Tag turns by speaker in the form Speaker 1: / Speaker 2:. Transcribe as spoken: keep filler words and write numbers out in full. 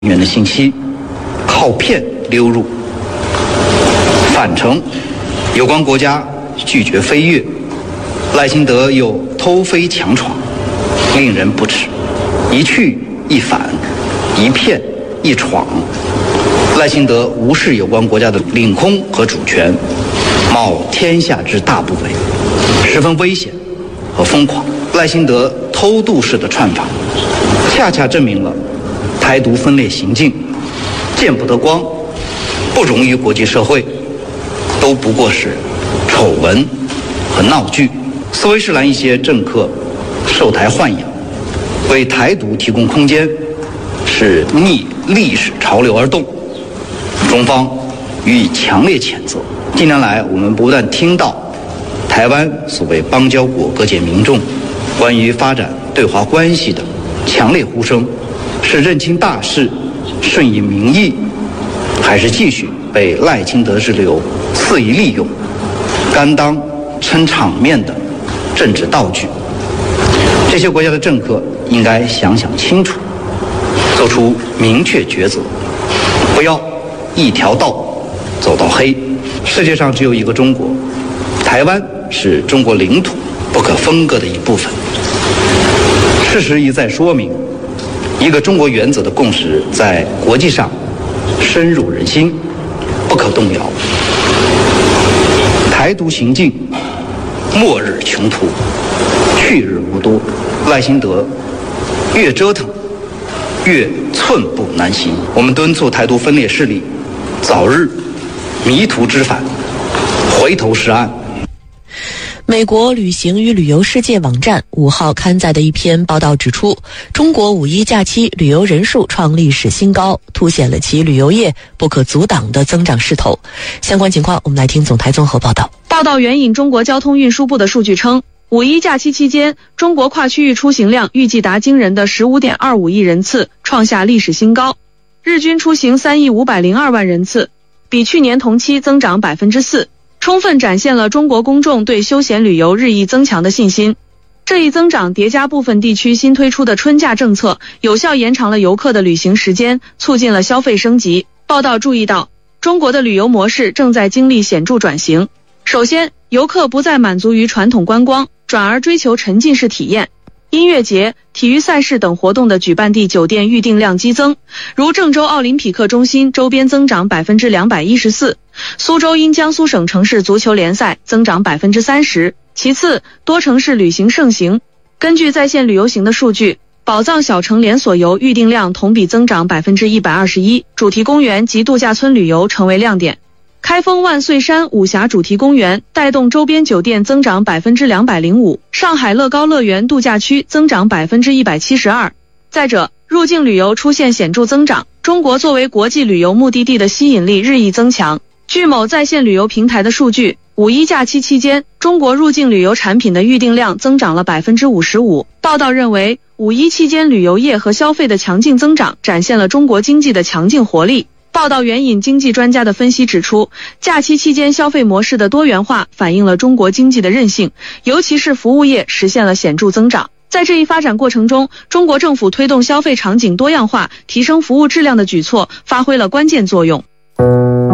Speaker 1: 员的信息靠骗溜入，反称有关国家拒绝飞越，赖清德又偷飞强闯，令人不齿。一去一返，一骗一闯，赖清德无视有关国家的领空和主权，冒天下之大不韪，十分危险和疯狂。赖清德偷渡式的串访，恰恰证明了台独分裂行径见不得光，不容于国际社会，都不过是丑闻和闹剧。斯威士兰一些政客受台豢养，为台独提供空间，是逆历史潮流而动，中方予以强烈谴责。近年来，我们不断听到台湾所谓邦交国各界民众关于发展对华关系的强烈呼声，是认清大势，顺应民意，还是继续被赖清德之流肆意利用，甘当撑场面的政治道具？这些国家的政客应该想想清楚，做出明确抉择，不要一条道走到黑。世界上只有一个中国，台湾是中国领土不可分割的一部分。事实一再说明，一个中国原则的共识在国际上深入人心，不可动摇。台独行径末日穷途，去日无多。赖清德越折腾越寸步难行。我们敦促台独分裂势力早日迷途知返，回头是岸。
Speaker 2: 美国旅行与旅游世界网站五号刊载的一篇报道指出，中国五一假期旅游人数创历史新高，凸显了其旅游业不可阻挡的增长势头。相关情况，我们来听总台综合报道。
Speaker 3: 报道援引中国交通运输部的数据称，五一假期期间，中国跨区域出行量预计达惊人的 十五点二五亿人次，创下历史新高，日均出行三亿五百零二万人次，比去年同期增长 百分之四。充分展现了中国公众对休闲旅游日益增强的信心。这一增长叠加部分地区新推出的春假政策，有效延长了游客的旅行时间，促进了消费升级。报道注意到，中国的旅游模式正在经历显著转型。首先，游客不再满足于传统观光，转而追求沉浸式体验。音乐节、体育赛事等活动的举办地酒店预订量激增，如郑州奥林匹克中心周边增长 百分之两百一十四， 苏州因江苏省城市足球联赛增长 百分之三十。 其次，多城市旅行盛行。根据在线旅游行的数据，宝藏小城连锁游预订量同比增长 百分之一百二十一， 主题公园及度假村旅游成为亮点。开封万岁山武侠主题公园带动周边酒店增长 百分之两百零五， 上海乐高乐园度假区增长 百分之一百七十二。 再者，入境旅游出现显著增长，中国作为国际旅游目的地的吸引力日益增强。据某在线旅游平台的数据，五一假期期间，中国入境旅游产品的预订量增长了 百分之五十五。 报道认为，五一期间旅游业和消费的强劲增长展现了中国经济的强劲活力。报道援引经济专家的分析指出，假期期间消费模式的多元化反映了中国经济的韧性，尤其是服务业实现了显著增长。在这一发展过程中，中国政府推动消费场景多样化、提升服务质量的举措发挥了关键作用。